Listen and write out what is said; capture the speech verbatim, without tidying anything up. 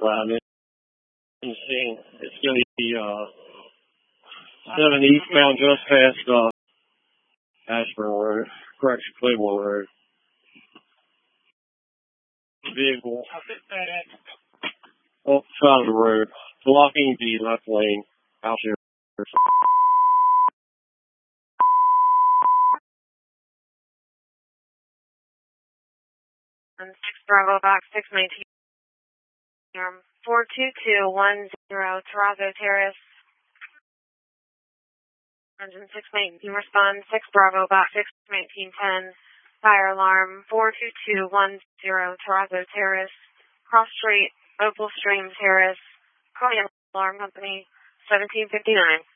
flat. You see, it's going to be uh, seven eastbound just past uh, Ashburn Road, correction, Cleveland Road. Vehicle off the side of the road, blocking the left lane out here. And six Bravo box six nineteen. four two two one zero Terrazzo Terrace. Engine six nineteen respond six Bravo box six nineteen ten. Fire alarm four two two one zero Terrazzo Terrace. Cross Street, Opal Stream Terrace. Call the alarm company seventeen fifty-nine.